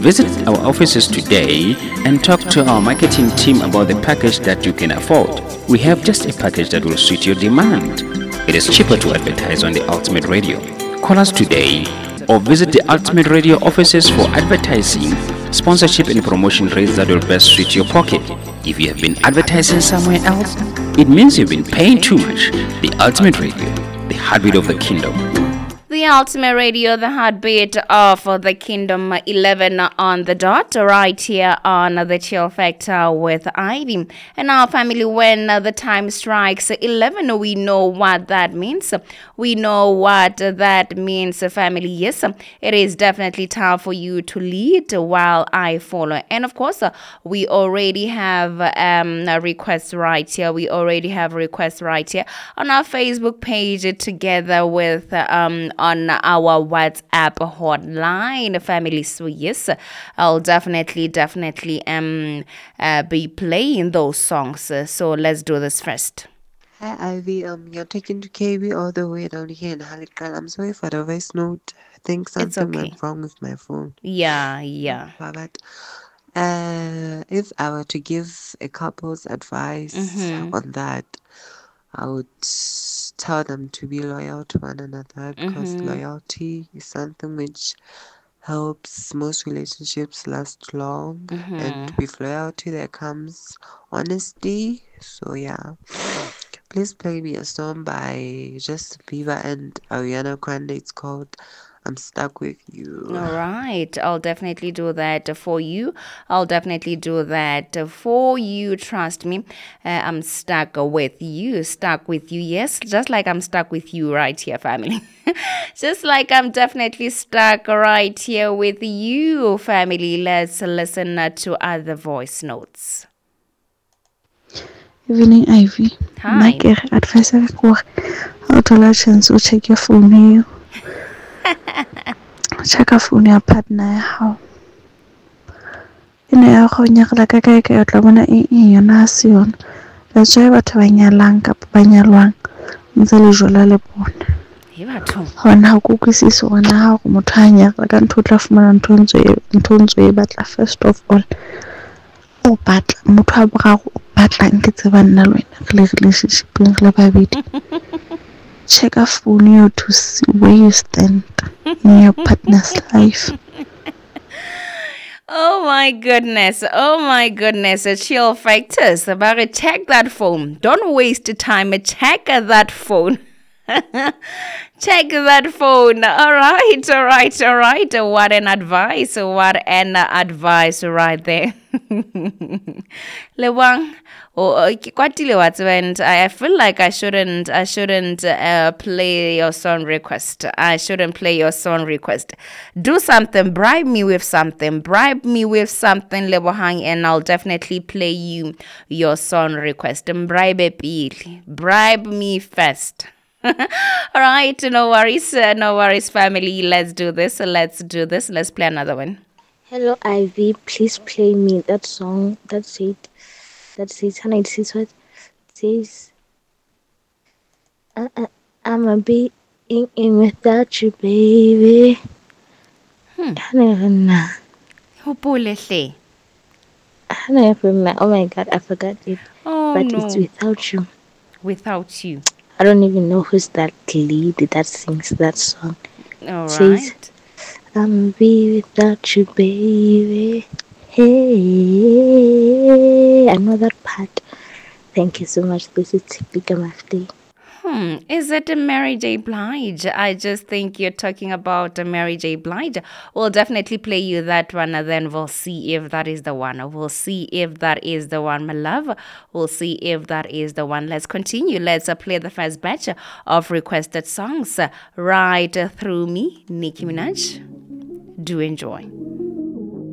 Visit our offices today and talk to our marketing team about the package that you can afford. We have just a package that will suit your demand. It is cheaper to advertise on the Ultimate Radio. Call us today or visit the Ultimate Radio offices for advertising, sponsorship and promotion rates that will best suit your pocket. If you have been advertising somewhere else, it means you've been paying too much. The Ultimate Radio, the heartbeat of the kingdom. The Ultimate Radio, the heartbeat of the kingdom, 11 on the dot, right here on the Chill Factor with Ivy. And our family, when the time strikes 11, we know what that means. We know what that means, family. Yes, it is definitely time for you to lead while I follow. And of course, we already have a request right here. We already have a request right here on our Facebook page together with on our WhatsApp hotline, family. So yes, I'll definitely be playing those songs. So let's do this first. Hi Ivy, you're taking to KB all the way down here in Halikan. I'm sorry for the voice note. I think something went wrong with my phone. Yeah. But if I were to give a couple's advice on that, I would tell them to be loyal to one another, because loyalty is something which helps most relationships last long. And with loyalty there comes honesty. So yeah, please play me a song by Justin Bieber and Ariana Grande. It's called I'm Stuck With You. All right. I'll definitely do that for you. Trust me. I'm stuck with you. Stuck with you. Yes, just like I'm stuck with you right here, family. Just like I'm definitely stuck right here with you, family. Let's listen to other voice notes. Evening, Ivy. Hi. Mike, advice how to let chance check your phone. Check a phone your partner how. In a honya like a cake at Lamana in your nation. Let's try what Vanya up Banyalwang. The usual lepon. On how cookies is one how Mutanya, like I'm too tough man and tones way, but first of all. Oh, but Mutabra, but like it's a vanilla relationship in Lababit. Check a phone to see where you stand in your partner's life. Oh my goodness. Chill factors. About check that phone. Don't waste time. Check that phone. Check that phone. All right. What an advice right there. Lewang. I feel like I shouldn't play your song request. Do something. Bribe me with something, Lebohang, and I'll definitely play you your song request. Bribe me first. All right, no worries, family. Let's do this. Let's play another one. Hello, Ivy. Please play me that song. That's it. And it says what? It says, I'm a bit in without you, baby. Oh my God, I forgot it. Oh, but no. It's without you. Without you. I don't even know who's that lead that sings that song. All It right. says, I'm a bit without you, baby. Hey, I know that part. Thank you so much. This is Tipika Mafti. Is it a Mary J. Blige? I just think you're talking about a Mary J. Blige. We'll definitely play you that one, and then we'll see if that is the one. My love. We'll see if that is the one. Let's continue. Let's play the first batch of requested songs right through me, Nicki Minaj. Do enjoy.